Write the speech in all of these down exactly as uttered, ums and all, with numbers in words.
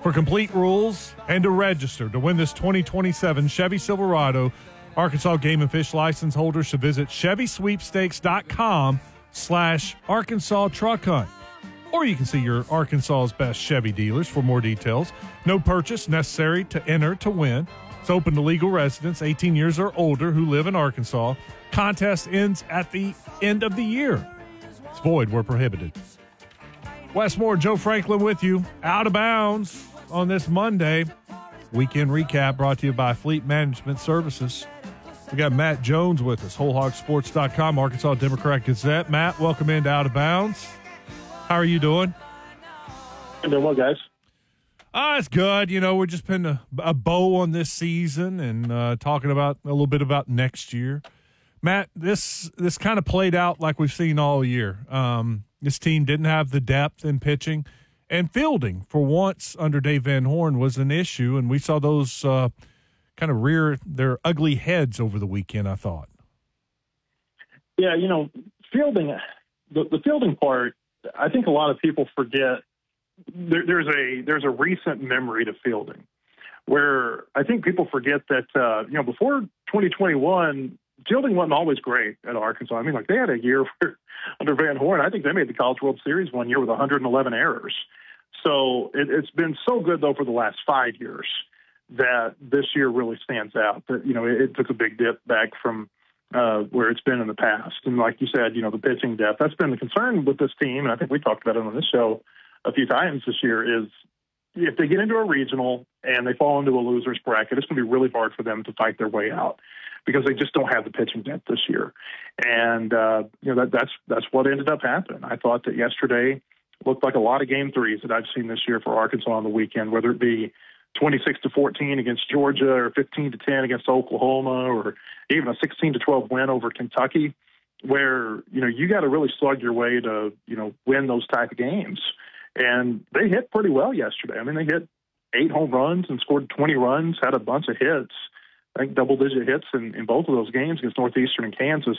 For complete rules and to register to win this twenty twenty-seven Chevy Silverado, Arkansas Game and Fish license holders should visit Chevy Sweepstakes dot com slash Arkansas Truck Hunt. Or you can see your Arkansas's best Chevy dealers for more details. No purchase necessary to enter to win. It's open to legal residents eighteen years or older who live in Arkansas. Contest ends at the end of the year. It's void where prohibited. Wes Moore, Joe Franklin with you. Out of bounds on this Monday. Weekend recap brought to you by Fleet Management Services. We got Matt Jones with us, whole hog sports dot com, Arkansas Democrat Gazette. Matt, welcome into Out of Bounds. How are you doing? I'm doing well, guys. Ah, it's good. You know, we're just putting a, a bow on this season and uh, talking about a little bit about next year. Matt, this this kind of played out like we've seen all year. Um, this team didn't have the depth in pitching, and fielding for once under Dave Van Horn was an issue, and we saw those uh, kind of rear their ugly heads over the weekend, I thought. Yeah, you know, fielding, the, the fielding part, I think a lot of people forget. There, there's a there's a recent memory to fielding, where I think people forget that uh, you know before twenty twenty-one, fielding wasn't always great at Arkansas. I mean, like they had a year where, under Van Horn, I think they made the College World Series one year with one hundred eleven errors. So it, it's been so good though for the last five years that this year really stands out. That you know it, it took a big dip back from uh, where it's been in the past. And like you said, you know the pitching depth, that's been the concern with this team. And I think we talked about it on this show a few times this year, is if they get into a regional and they fall into a loser's bracket, it's going to be really hard for them to fight their way out because they just don't have the pitching depth this year. And, uh, you know, that, that's, that's what ended up happening. I thought that yesterday looked like a lot of game threes that I've seen this year for Arkansas on the weekend, whether it be twenty-six to fourteen against Georgia or fifteen to ten against Oklahoma or even a sixteen to twelve win over Kentucky, where, you know, you got to really slug your way to, you know, win those type of games. And they hit pretty well yesterday. I mean, they hit eight home runs and scored twenty runs, had a bunch of hits, I think double-digit hits in, in both of those games against Northeastern and Kansas.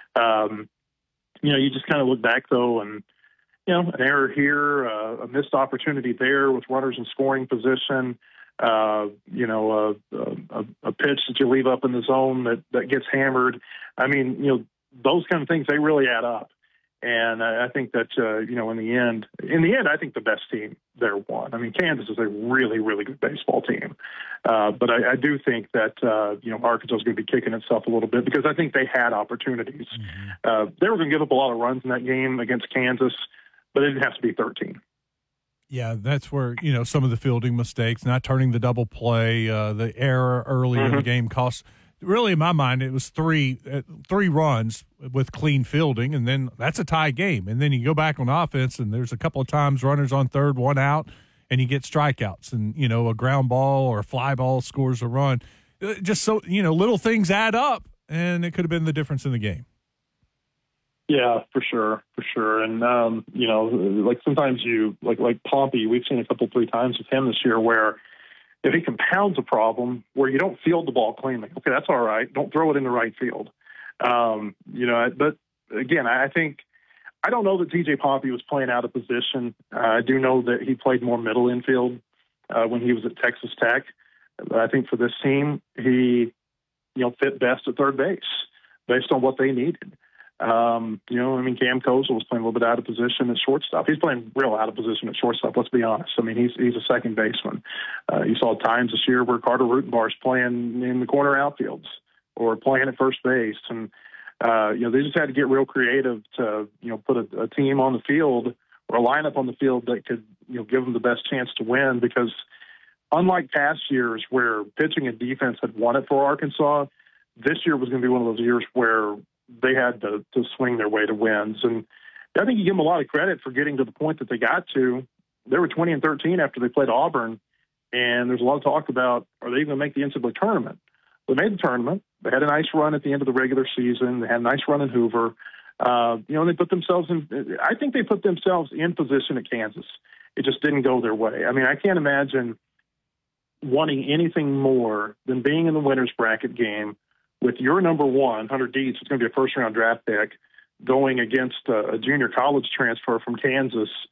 Um, you know, you just kind of look back, though, and, you know, an error here, uh, a missed opportunity there with runners in scoring position, uh, you know, a, a, a pitch that you leave up in the zone that, that gets hammered. I mean, you know, those kind of things, they really add up. And I think that, uh, you know, in the end, in the end, I think the best team there won. I mean, Kansas is a really, really good baseball team. Uh, but I, I do think that, uh, you know, Arkansas is going to be kicking itself a little bit because I think they had opportunities. Mm-hmm. Uh, they were going to give up a lot of runs in that game against Kansas, but it didn't have to be thirteen. Yeah, that's where, you know, some of the fielding mistakes, not turning the double play, uh, the error early mm-hmm. in the game cost. Really, in my mind, it was three uh, three runs with clean fielding, and then that's a tie game. And then you go back on offense, and there's a couple of times runners on third, one out, and you get strikeouts. And, you know, a ground ball or a fly ball scores a run. Just so, you know, little things add up, and it could have been the difference in the game. Yeah, for sure, for sure. And, um, you know, like sometimes you, like like Pompey, we've seen a couple, three times with him this year where if he compounds a problem where you don't field the ball cleanly, okay, that's all right. Don't throw it in the right field. Um, you know, but again, I think I don't know that T J Pompey was playing out of position. Uh, I do know that he played more middle infield uh, when he was at Texas Tech. But I think for this team, he, you know, fit best at third base based on what they needed. Um, you know, I mean, Cam Kozel was playing a little bit out of position at shortstop. He's playing real out of position at shortstop, let's be honest. I mean, he's he's a second baseman. Uh, you saw times this year where Carter Rutenbar's playing in the corner outfields or playing at first base. And, uh, you know, they just had to get real creative to, you know, put a, a team on the field or a lineup on the field that could, you know, give them the best chance to win because unlike past years where pitching and defense had won it for Arkansas, this year was going to be one of those years where they had to, to swing their way to wins. And I think you give them a lot of credit for getting to the point that they got to. They were twenty and thirteen after they played Auburn, and there's a lot of talk about, are they even going to make the N C double A tournament? They made the tournament. They had a nice run at the end of the regular season. They had a nice run in Hoover. Uh, you know, they put themselves in, I think they put themselves in position at Kansas. It just didn't go their way. I mean, I can't imagine wanting anything more than being in the winner's bracket game with your number one, Hunter Dietz, it's going to be a first-round draft pick, going against a, a junior college transfer from Kansas,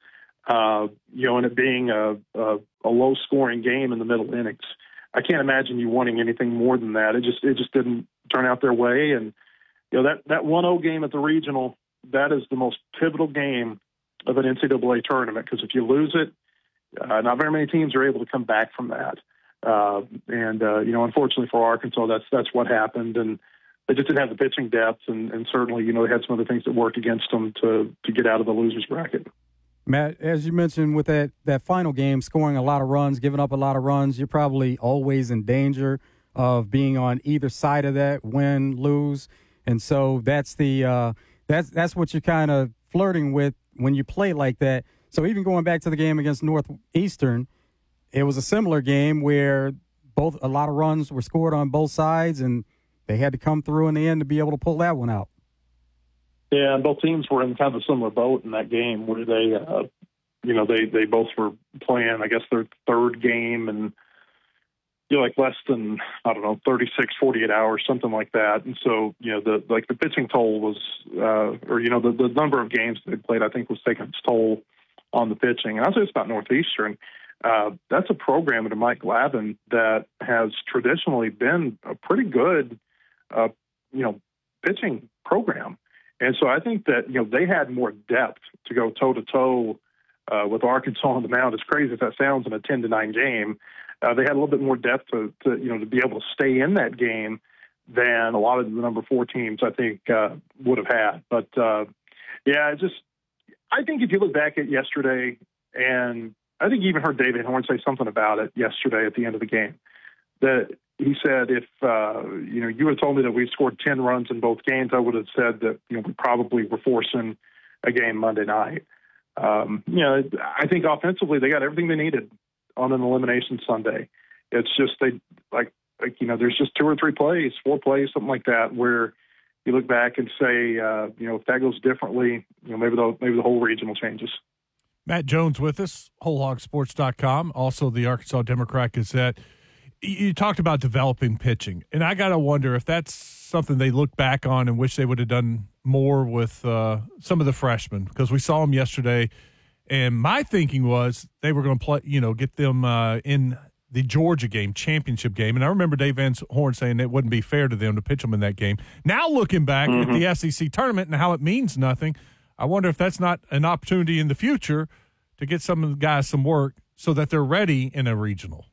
uh, you know, and it being a, a, a low-scoring game in the middle innings. I can't imagine you wanting anything more than that. It just it just didn't turn out their way. And, you know, that, that one oh game at the regional, that is the most pivotal game of an N C double A tournament, because if you lose it, uh, not very many teams are able to come back from that. Uh, and, uh, you know, unfortunately for Arkansas, that's that's what happened. And they just didn't have the pitching depth. And, and certainly, you know, they had some other things that worked against them to, to get out of the loser's bracket. Matt, as you mentioned with that, that final game, scoring a lot of runs, giving up a lot of runs, you're probably always in danger of being on either side of that, win, lose. And so that's the uh, that's that's what you're kind of flirting with when you play like that. So even going back to the game against Northeastern, it was a similar game where both a lot of runs were scored on both sides, and they had to come through in the end to be able to pull that one out. Yeah, and both teams were in kind of a similar boat in that game where they, uh, you know, they, they both were playing, I guess, their third game and, you know, like less than, I don't know, thirty-six, forty-eight hours, something like that. And so, you know, the like the pitching toll was, uh, or, you know, the, the number of games they played, I think, was taking its toll on the pitching. And I'll say this about Northeastern. Uh, that's a program under Mike Glavin that has traditionally been a pretty good, uh, you know, pitching program. And so I think that, you know, they had more depth to go toe-to-toe uh, with Arkansas on the mound. As crazy as that sounds in a ten to nine game, uh, they had a little bit more depth to, to, you know, to be able to stay in that game than a lot of the number four teams, I think, uh, would have had. But, uh, yeah, it just I think if you look back at yesterday, and I think you even heard David Horn say something about it yesterday at the end of the game, that he said, if, uh, you know, you had told me that we scored ten runs in both games, I would have said that, you know, we probably were forcing a game Monday night. Um, you know, I think offensively they got everything they needed on an elimination Sunday. It's just they, like, like you know, there's just two or three plays, four plays, something like that, where you look back and say, uh, you know, if that goes differently, you know, maybe the, maybe the whole regional changes. Matt Jones with us, whole hog sports dot com, also the Arkansas Democrat Gazette. You talked about developing pitching, and I got to wonder if that's something they look back on and wish they would have done more with uh, some of the freshmen, because we saw them yesterday, and my thinking was they were going to play, you know, get them uh, in the Georgia game, championship game, and I remember Dave Van Horn saying it wouldn't be fair to them to pitch them in that game. Now looking back mm-hmm. at the S E C tournament and how it means nothing, I wonder if that's not an opportunity in the future to get some of the guys some work so that they're ready in a regional.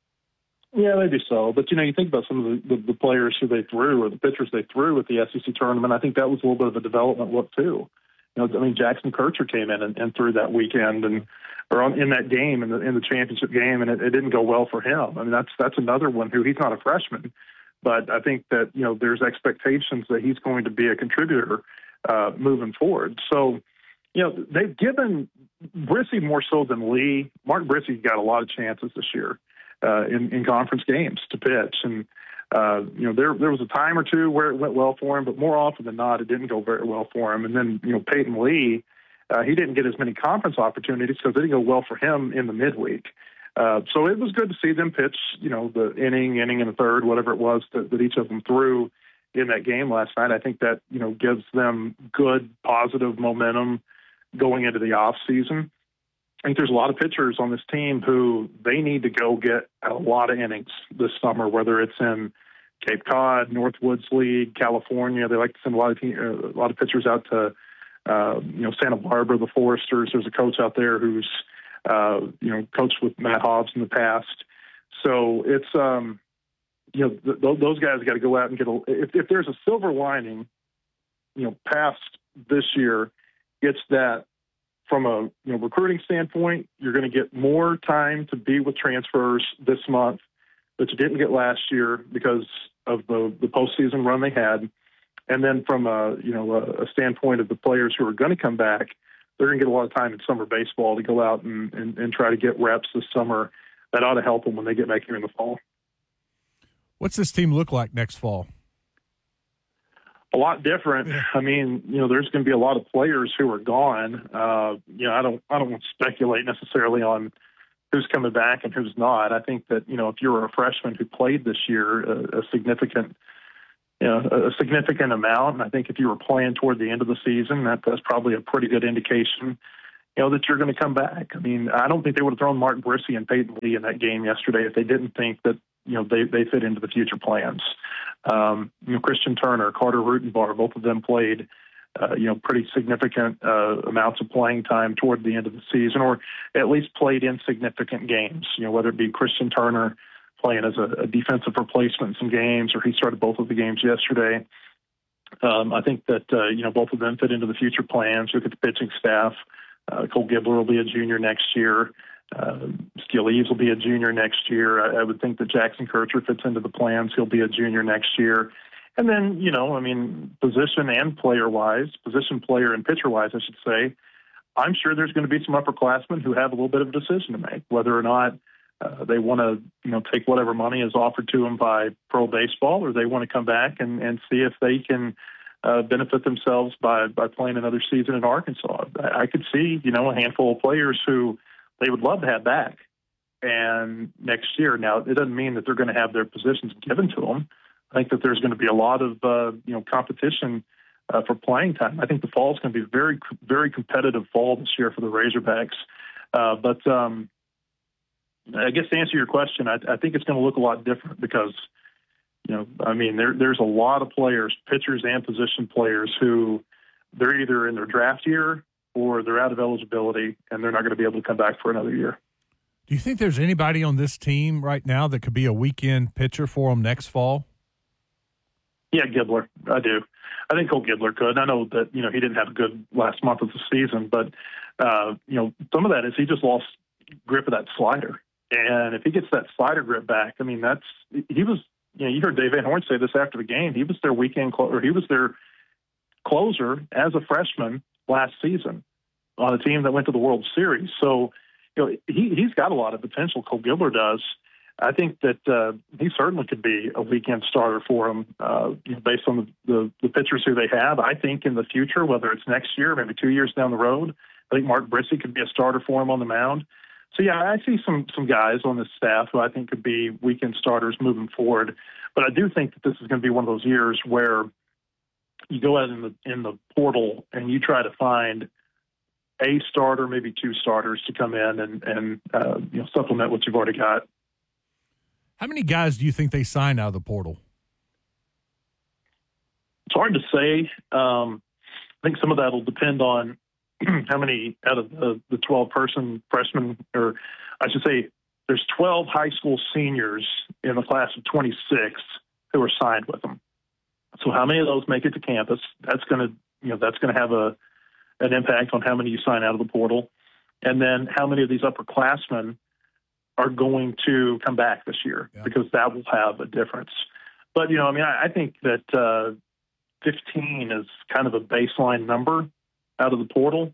Yeah, maybe so. But, you know, you think about some of the, the, the players who they threw or the pitchers they threw at the S E C tournament, I think that was a little bit of a development look, too. You know, I mean, Jackson Kircher came in and, and threw that weekend and or on, in that game, in the, in the championship game, and it, it didn't go well for him. I mean, that's that's another one who he's not a freshman, but I think that, you know, there's expectations that he's going to be a contributor uh, moving forward. So, you know, they've given Brissy more so than Lee. Mark Brissy's got a lot of chances this year uh, in, in conference games to pitch. And, uh, you know, there there was a time or two where it went well for him, but more often than not, it didn't go very well for him. And then, you know, Peyton Lee, uh, he didn't get as many conference opportunities because it didn't go well for him in the midweek. Uh, so it was good to see them pitch, you know, the inning, inning and a third, whatever it was that, that each of them threw in that game last night. I think that, you know, gives them good, positive momentum going into the off season. I think there's a lot of pitchers on this team who they need to go get a lot of innings this summer, whether it's in Cape Cod, Northwoods League, California. They like to send a lot of team, uh, a lot of pitchers out to, uh, you know, Santa Barbara, the Foresters. There's a coach out there who's, uh, you know, coached with Matt Hobbs in the past. So it's, um, you know, th- th- those guys got to go out and get a. If, if there's a silver lining, you know, past this year, it's that from a you know recruiting standpoint, you're going to get more time to be with transfers this month that you didn't get last year because of the, the postseason run they had. And then from a you know a, a standpoint of the players who are going to come back, they're going to get a lot of time in summer baseball to go out and, and, and try to get reps this summer. That ought to help them when they get back here in the fall. What's this team look like next fall? A lot different. I mean, you know, there's going to be a lot of players who are gone. Uh, you know, I don't, I don't want to speculate necessarily on who's coming back and who's not. I think that, you know, if you're a freshman who played this year, a, a significant, you know, a significant amount. And I think if you were playing toward the end of the season, that that's probably a pretty good indication. you know, that you're going to come back. I mean, I don't think they would have thrown Mark Brissy and Peyton Lee in that game yesterday if they didn't think that, you know, they, they fit into the future plans. Um, you know, Christian Turner, Carter Rutenbar, both of them played, uh, you know, pretty significant uh, amounts of playing time toward the end of the season, or at least played in significant games, you know, whether it be Christian Turner playing as a, a defensive replacement in some games, or he started both of the games yesterday. Um, I think that, uh, you know, both of them fit into the future plans. Look at the pitching staff. Uh, Cole Gibler will be a junior next year. Uh, Steele Eves will be a junior next year. I, I would think that Jackson Kircher fits into the plans. He'll be a junior next year. And then, you know, I mean, position and player-wise, position player and pitcher-wise, I should say, I'm sure there's going to be some upperclassmen who have a little bit of a decision to make, whether or not uh, they want to, you know, take whatever money is offered to them by pro baseball, or they want to come back and, and see if they can uh, benefit themselves by, by playing another season in Arkansas. I, I could see, you know, a handful of players who they would love to have back and next year. Now, it doesn't mean that they're going to have their positions given to them. I think that there's going to be a lot of, uh, you know, competition uh, for playing time. I think the fall is going to be a very, very competitive fall this year for the Razorbacks. Uh, but um, I guess to answer your question, I, I think it's going to look a lot different because, you know, I mean, there, there's a lot of players, pitchers and position players, who they're either in their draft year or they're out of eligibility, and they're not going to be able to come back for another year. Do you think there's anybody on this team right now that could be a weekend pitcher for them next fall? Yeah, Gibler. I do. I think Cole Gibler could. I know that, you know, he didn't have a good last month of the season, but, uh, you know, some of that is he just lost grip of that slider. And if he gets that slider grip back, I mean, that's – he was – you know, you heard Dave Van Horn say this after the game. He was their weekend – or he was their closer as a freshman last season on a team that went to the World Series. So, you know, he, he's got a lot of potential, Cole Gibler does. I think that uh, he certainly could be a weekend starter for them, uh, you know, based on the, the, the pitchers who they have. I think in the future, whether it's next year, maybe two years down the road, I think Mark Brissy could be a starter for him on the mound. So, yeah, I see some some guys on this staff who I think could be weekend starters moving forward. But I do think that this is going to be one of those years where you go out in the in the portal and you try to find a starter, maybe two starters to come in and, and uh, you know, supplement what you've already got. How many guys do you think they sign out of the portal? It's hard to say. Um, I think some of that will depend on how many out of the, the twelve-person freshmen, or I should say there's twelve high school seniors in the class of twenty-six who are signed with them. So how many of those make it to campus? That's going to, you know, that's going to have a an impact on how many you sign out of the portal. And then how many of these upperclassmen are going to come back this year, yeah, because that will have a difference. But, you know, I mean, I, I think that uh, fifteen is kind of a baseline number out of the portal.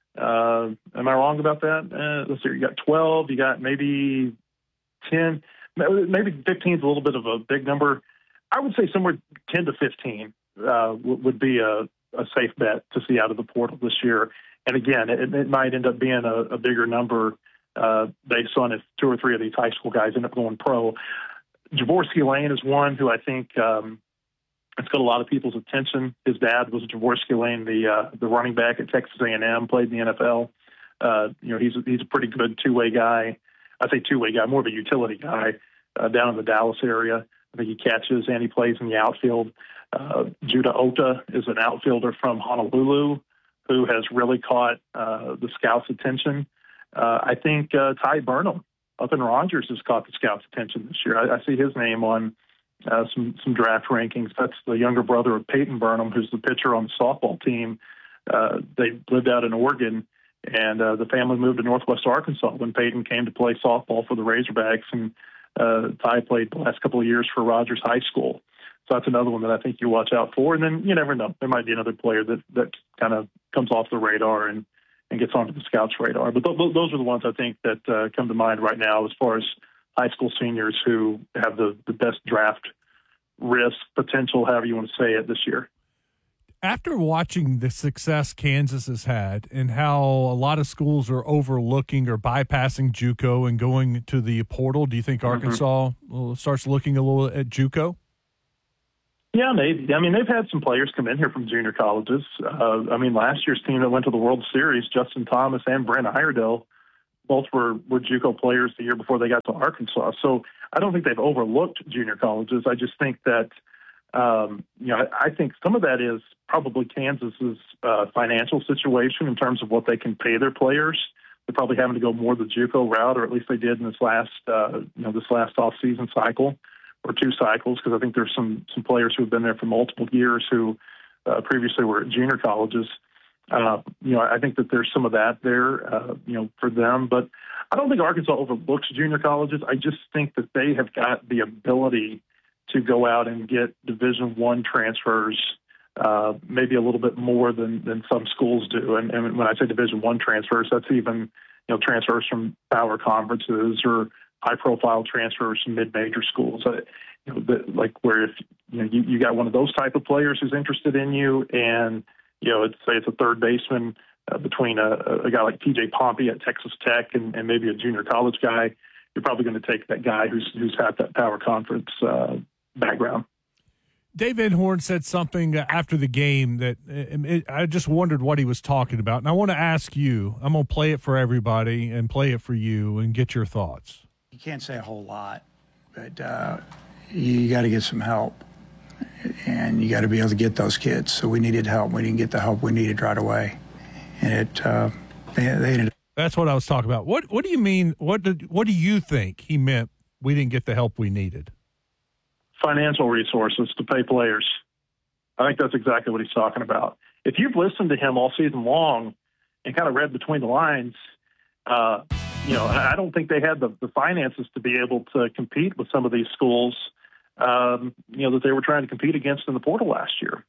Uh, am I wrong about that? Uh, let's see, you got twelve, you got maybe ten, maybe fifteen is a little bit of a big number. I would say somewhere ten to fifteen uh, w- would be a, a safe bet to see out of the portal this year. And again, it, it might end up being a, a bigger number uh, based on if two or three of these high school guys end up going pro. Jaworski Lane is one who I think um, it's got a lot of people's attention. His dad was Jaworski Lane, the uh, the running back at Texas A and M, played in the N F L. Uh, you know, he's a, he's a pretty good two-way guy. I say two-way guy, more of a utility guy uh, down in the Dallas area. I think he catches and he plays in the outfield. Uh, Judah Ota is an outfielder from Honolulu who has really caught uh, the scouts' attention. Uh, I think uh, Ty Burnham up in Rogers has caught the scouts' attention this year. I, I see his name on uh, some some draft rankings. That's the younger brother of Peyton Burnham, who's the pitcher on the softball team. Uh, they lived out in Oregon, and uh, the family moved to Northwest Arkansas when Peyton came to play softball for the Razorbacks, and uh, Ty played the last couple of years for Rogers High School. So that's another one that I think you watch out for. And then you never know. There might be another player that, that kind of comes off the radar and, and gets onto the scouts' radar. But th- those are the ones I think that uh, come to mind right now as far as high school seniors who have the, the best draft risk potential, however you want to say it, this year. After watching the success Kansas has had and how a lot of schools are overlooking or bypassing JUCO and going to the portal, do you think Arkansas mm-hmm. starts looking a little at JUCO? Yeah, they. I mean, they've had some players come in here from junior colleges. Uh, I mean, last year's team that went to the World Series, Justin Thomas and Brent Iredale, both were, were JUCO players the year before they got to Arkansas. So I don't think they've overlooked junior colleges. I just think that, um, you know, I, I think some of that is probably Kansas's uh, financial situation in terms of what they can pay their players. They're probably having to go more the JUCO route, or at least they did in this last, uh, you know, this last off-season cycle. Or two cycles, because I think there's some some players who have been there for multiple years who uh, previously were at junior colleges. Uh, you know, I think that there's some of that there, uh, you know, for them. But I don't think Arkansas overlooks junior colleges. I just think that they have got the ability to go out and get Division One transfers, uh, maybe a little bit more than than some schools do. And, and when I say Division One transfers, that's even you know transfers from power conferences or high-profile transfers from mid-major schools, uh, you know, the, like where if you know you, you got one of those type of players who's interested in you, and you know, it's, say it's a third baseman uh, between a, a guy like T J Pompey at Texas Tech and, and maybe a junior college guy, you're probably going to take that guy who's who's had that power conference uh, background. Dave Van Horn said something after the game that it, I just wondered what he was talking about, and I want to ask you. I'm going to play it for everybody and play it for you and get your thoughts. You can't say a whole lot, but uh, you got to get some help, and you got to be able to get those kids. So we needed help. We didn't get the help we needed right away, and it uh, they, they ended. That's what I was talking about. What What do you mean? What did What do you think he meant? We didn't get the help we needed. Financial resources to pay players. I think that's exactly what he's talking about. If you've listened to him all season long and kind of read between the lines. Uh, You know, I don't think they had the, the finances to be able to compete with some of these schools, um, you know, that they were trying to compete against in the portal last year.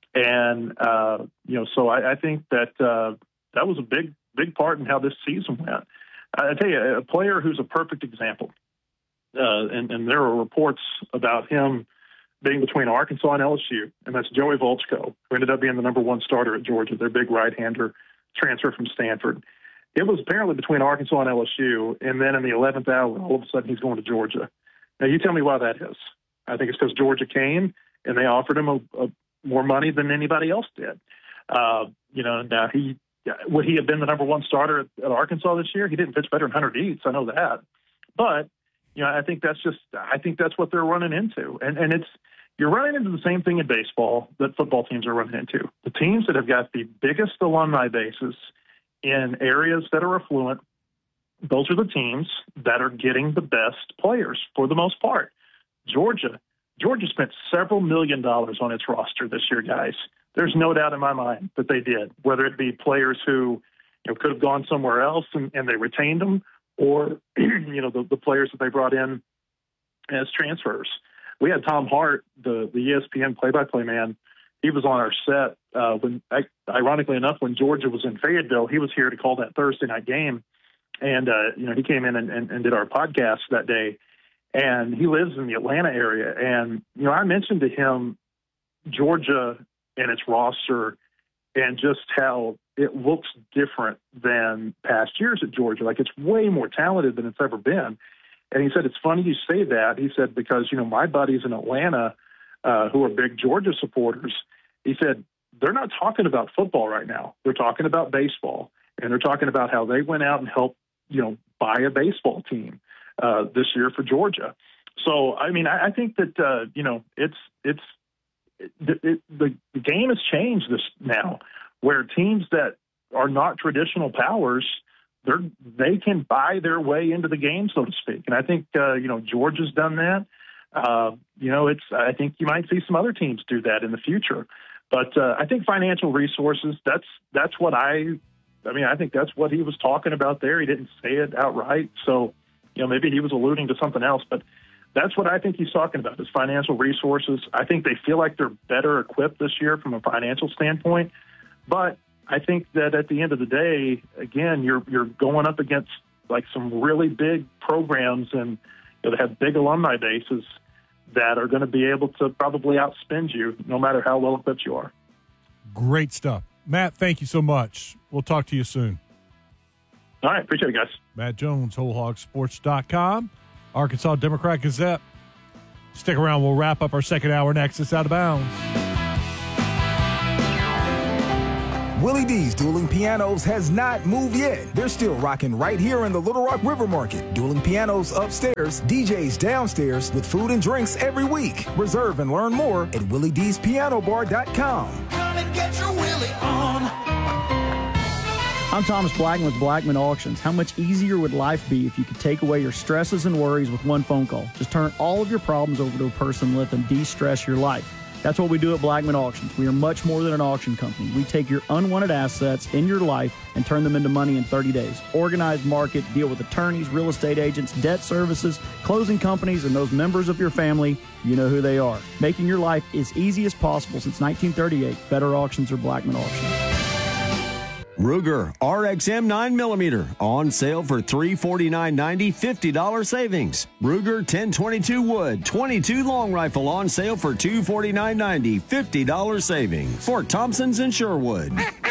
And, uh, you know, so I, I think that uh, that was a big, big part in how this season went. I tell you, a player who's a perfect example, uh, and, and there are reports about him being between Arkansas and L S U, and that's Joey Volchko, who ended up being the number one starter at Georgia, their big right-hander transfer from Stanford. It was apparently between Arkansas and L S U, and then in the eleventh hour, all of a sudden he's going to Georgia. Now, you tell me why that is. I think it's because Georgia came, and they offered him a, a more money than anybody else did. Uh, you know, now he would he have been the number one starter at, at Arkansas this year? He didn't pitch better than Hunter Dietz. I know that. But, you know, I think that's just I think that's what they're running into. And, and it's you're running into the same thing in baseball that football teams are running into. The teams that have got the biggest alumni bases in areas that are affluent, those are the teams that are getting the best players for the most part. Georgia, Georgia spent several million dollars on its roster this year, guys. There's no doubt in my mind that they did, whether it be players who you know, could have gone somewhere else and, and they retained them, or you know the, the players that they brought in as transfers. We had Tom Hart, the, the E S P N play-by-play man. He was on our set uh, when, ironically enough, when Georgia was in Fayetteville. He was here to call that Thursday night game, and uh, you know he came in and, and, and did our podcast that day. And he lives in the Atlanta area, and you know I mentioned to him Georgia and its roster, and just how it looks different than past years at Georgia. Like it's way more talented than it's ever been. And he said it's funny you say that. He said because you know my buddies in Atlanta uh, who are big Georgia supporters. He said, they're not talking about football right now. They're talking about baseball, and they're talking about how they went out and helped, you know, buy a baseball team uh, this year for Georgia. So, I mean, I, I think that, uh, you know, it's, it's, it, it, the, the game has changed this now where teams that are not traditional powers, they're, they can buy their way into the game, so to speak. And I think, uh, you know, Georgia's done that. Uh, you know, it's, I think you might see some other teams do that in the future. But uh, I think financial resources, that's that's what I, I mean, I think that's what he was talking about there. He didn't say it outright. So, you know, maybe he was alluding to something else. But that's what I think he's talking about is financial resources. I think they feel like they're better equipped this year from a financial standpoint. But I think that at the end of the day, again, you're you're going up against like some really big programs and you know, that have big alumni bases that are going to be able to probably outspend you no matter how well equipped you are. Great stuff. Matt, thank you so much. We'll talk to you soon. All right. Appreciate it, guys. Matt Jones, whole hog sports dot com, Arkansas Democrat Gazette. Stick around. We'll wrap up our second hour next. It's Out of Bounds. Willie D's Dueling Pianos has not moved yet. They're still rocking right here in the Little Rock River Market. Dueling Pianos upstairs, D Js downstairs with food and drinks every week. Reserve and learn more at willie d's piano bar dot com. Come and get your Willie on. I'm Thomas Blackman with Blackman Auctions. How much easier would life be if you could take away your stresses and worries with one phone call? Just turn all of your problems over to a person and let them de-stress your life. That's what we do at Blackman Auctions. We are much more than an auction company. We take your unwanted assets in your life and turn them into money in thirty days. Organize, market, deal with attorneys, real estate agents, debt services, closing companies, and those members of your family. You know who they are. Making your life as easy as possible since nineteen thirty-eight. Better auctions are Blackman Auctions. Ruger R X M nine millimeter on sale for three hundred forty-nine ninety, fifty dollars savings. Ruger ten twenty-two wood twenty-two long rifle on sale for two hundred forty-nine ninety, fifty dollars savings. Fort Thompson's in Sherwood.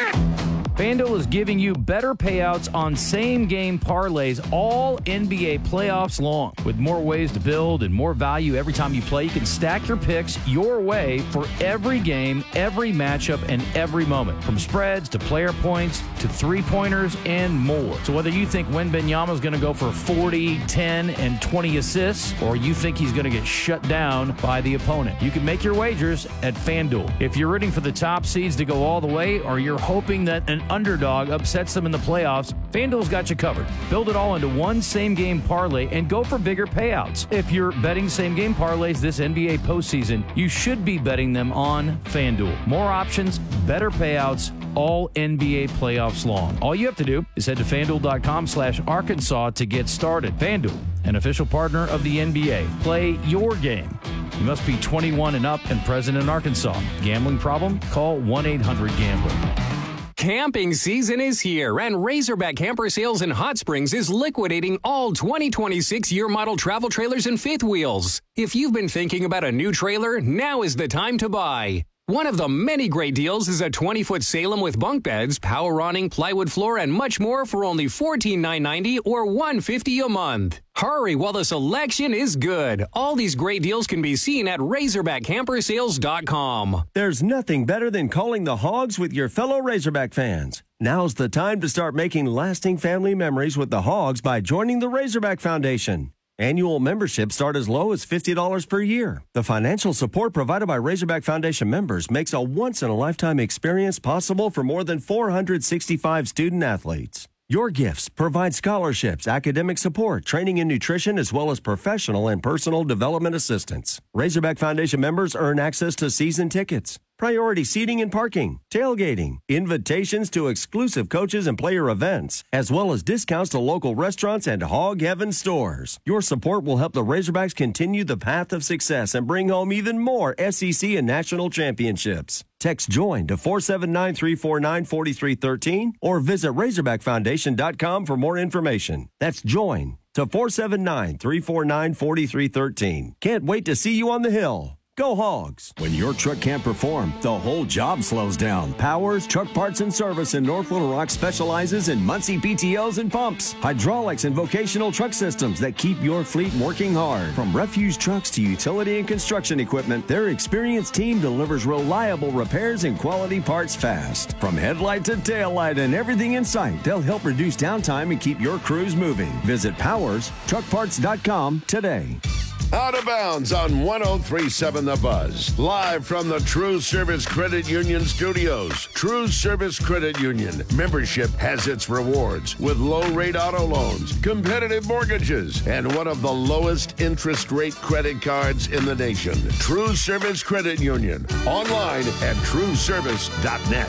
FanDuel is giving you better payouts on same-game parlays all N B A playoffs long. With more ways to build and more value every time you play, you can stack your picks your way for every game, every matchup, and every moment. From spreads to player points to three-pointers and more. So whether you think Wembanyama is going to go for forty, ten, and twenty assists, or you think he's going to get shut down by the opponent, you can make your wagers at FanDuel. If you're rooting for the top seeds to go all the way, or you're hoping that an underdog upsets them in the playoffs, FanDuel's got you covered. Build it all into one same-game parlay and go for bigger payouts. If you're betting same-game parlays this N B A postseason, you should be betting them on FanDuel. More options, better payouts, all N B A playoffs long. All you have to do is head to FanDuel.com slash Arkansas to get started. FanDuel, an official partner of the N B A. Play your game. You must be twenty-one and up and present in Arkansas. Gambling problem? Call one eight hundred gambler. Camping season is here, and Razorback Camper Sales in Hot Springs is liquidating all twenty twenty-six year model travel trailers and fifth wheels. If you've been thinking about a new trailer, now is the time to buy. One of the many great deals is a twenty foot Salem with bunk beds, power awning, plywood floor, and much more for only fourteen thousand nine hundred ninety dollars or one hundred fifty dollars a month. Hurry while the selection is good. All these great deals can be seen at razorback camper sales dot com. There's nothing better than calling the Hogs with your fellow Razorback fans. Now's the time to start making lasting family memories with the Hogs by joining the Razorback Foundation. Annual memberships start as low as fifty dollars per year. The financial support provided by Razorback Foundation members makes a once-in-a-lifetime experience possible for more than four hundred sixty-five student athletes. Your gifts provide scholarships, academic support, training and nutrition, as well as professional and personal development assistance. Razorback Foundation members earn access to season tickets, priority seating and parking, tailgating, invitations to exclusive coaches and player events, as well as discounts to local restaurants and Hog Heaven stores. Your support will help the Razorbacks continue the path of success and bring home even more S E C and national championships. Text JOIN to four seven nine, three four nine, four three one three or visit razorback foundation dot com for more information. That's JOIN to four seven nine, three four nine, four three one three. Can't wait to see you on the Hill. Go Hogs! When your truck can't perform, the whole job slows down. Powers Truck Parts and Service in North Little Rock specializes in Muncie P T Os and pumps, hydraulics, and vocational truck systems that keep your fleet working hard. From refuse trucks to utility and construction equipment, their experienced team delivers reliable repairs and quality parts fast. From headlight to tail light and everything in sight, they'll help reduce downtime and keep your crews moving. Visit powers truck parts dot com today. Out of Bounds on one oh three point seven The Buzz. Live from the True Service Credit Union studios. True Service Credit Union. Membership has its rewards with low-rate auto loans, competitive mortgages, and one of the lowest interest rate credit cards in the nation. True Service Credit Union. Online at true service dot net.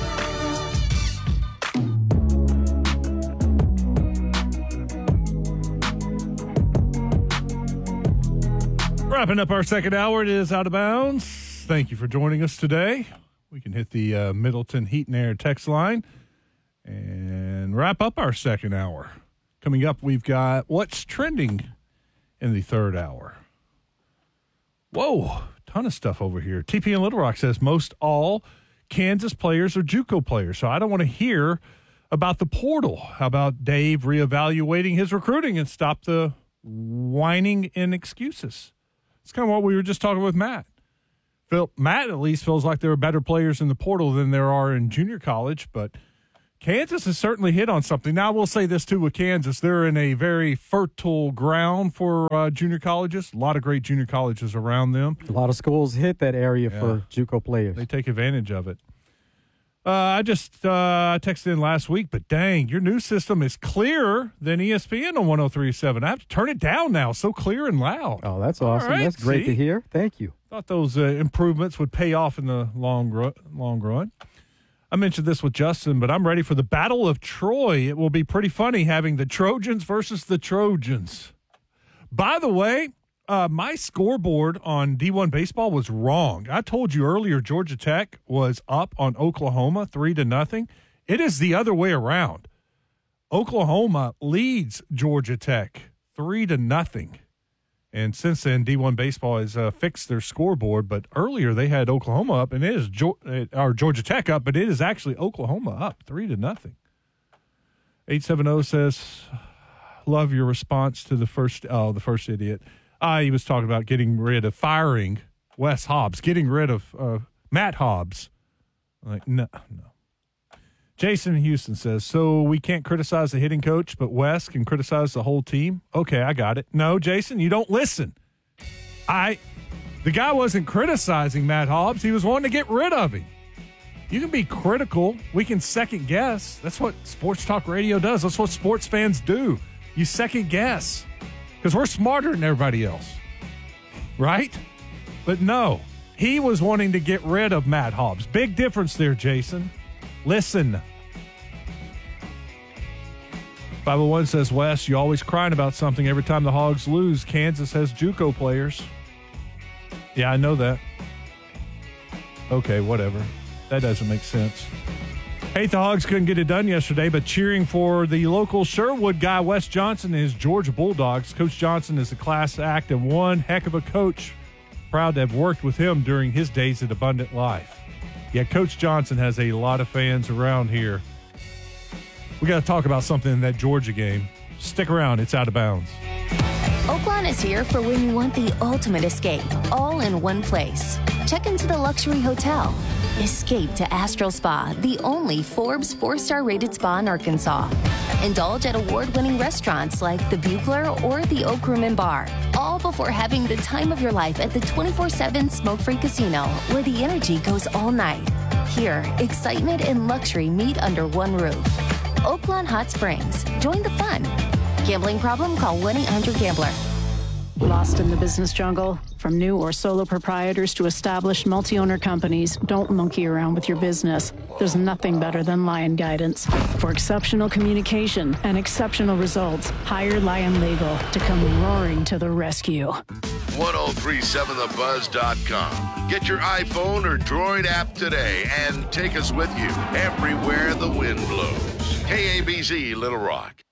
Wrapping up our second hour, it is Out of Bounds. Thank you for joining us today. We can hit the uh, Middleton Heat and Air text line and wrap up our second hour. Coming up, we've got what's trending in the third hour. Whoa, ton of stuff over here. T P in Little Rock says most all Kansas players are JUCO players, so I don't want to hear about the portal. How about Dave reevaluating his recruiting and stop the whining and excuses? It's kind of what we were just talking with Matt. Phil, Matt at least feels like there are better players in the portal than there are in junior college, but Kansas has certainly hit on something. Now, I will say this, too, with Kansas. They're in a very fertile ground for uh, junior colleges. A lot of great junior colleges around them. A lot of schools hit that area Yeah. for JUCO players. They take advantage of it. Uh, I just uh, I texted in last week, but dang, your new system is clearer than E S P N on one oh three point seven. I have to turn it down now. So clear and loud. Oh, that's awesome. Right, That's great see? to hear. Thank you. Thought those uh, improvements would pay off in the long run, long run. I mentioned this with Justin, but I'm ready for the Battle of Troy. It will be pretty funny having the Trojans versus the Trojans. By the way, uh, my scoreboard on D one baseball was wrong. I told you earlier Georgia Tech was up on Oklahoma three to nothing. It is the other way around. Oklahoma leads Georgia Tech three to nothing. And since then, D one baseball has uh, fixed their scoreboard. But earlier they had Oklahoma up, and it is jo- or Georgia Tech up, but it is actually Oklahoma up three to nothing. eight seven zero says, "Love your response to the first oh the first idiot." Uh, he was talking about getting rid of firing Wes Hobbs, getting rid of uh, Matt Hobbs. I'm like no, no. Jason in Houston says, so we can't criticize the hitting coach, but Wes can criticize the whole team? Okay, I got it. No, Jason, you don't listen. I, the guy wasn't criticizing Matt Hobbs. He was wanting to get rid of him. You can be critical. We can second guess. That's what sports talk radio does. That's what sports fans do. You second guess because we're smarter than everybody else, right? But no, he was wanting to get rid of Matt Hobbs. Big difference there, Jason. Listen. five oh one says, Wes, you always crying about something every time the Hogs lose. Kansas has JUCO players. Yeah, I know that. Okay, whatever. That doesn't make sense. Hey, the Hogs couldn't get it done yesterday, but cheering for the local Sherwood guy, Wes Johnson, and his Georgia Bulldogs. Coach Johnson is a class act and one heck of a coach. Proud to have worked with him during his days at Abundant Life. Yeah, Coach Johnson has a lot of fans around here. We got to talk about something in that Georgia game. Stick around. It's Out of Bounds. Oaklawn is here for when you want the ultimate escape, all in one place. Check into the luxury hotel. Escape to Astral Spa, the only Forbes four-star rated spa in Arkansas. Indulge at award-winning restaurants like the Bugler or the Oak Room and Bar, all before having the time of your life at the twenty-four seven smoke-free casino, where the energy goes all night. Here, excitement and luxury meet under one roof. Oaklawn Hot Springs. Join the fun. Gambling problem? Call one eight hundred gambler. Lost in the business jungle? From new or solo proprietors to established multi-owner companies, don't monkey around with your business. There's nothing better than Lion Guidance. For exceptional communication and exceptional results, hire Lion Legal to come roaring to the rescue. ten thirty-seven the buzz dot com. Get your iPhone or Droid app today and take us with you everywhere the wind blows. K A B Z Little Rock.